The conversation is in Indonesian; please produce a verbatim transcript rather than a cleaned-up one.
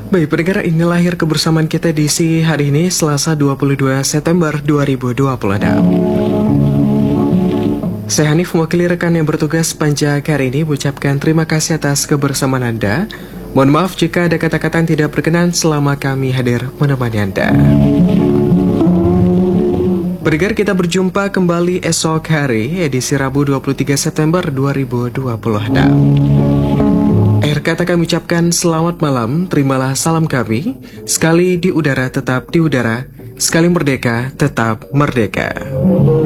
Baik, pendengar, inilah akhir kebersamaan kita di si hari ini, Selasa dua puluh dua September dua ribu dua puluh enam. Saya Hanif, mewakili rekan yang bertugas panjang hari ini, mengucapkan terima kasih atas kebersamaan Anda. Mohon maaf jika ada kata-kata yang tidak berkenan selama kami hadir menemani Anda. Pendengar, kita berjumpa kembali esok hari, edisi Rabu dua puluh tiga September dua ribu dua puluh enam. Akhir kata kami ucapkan selamat malam, terimalah salam kami. Sekali di udara tetap di udara, sekali merdeka tetap merdeka.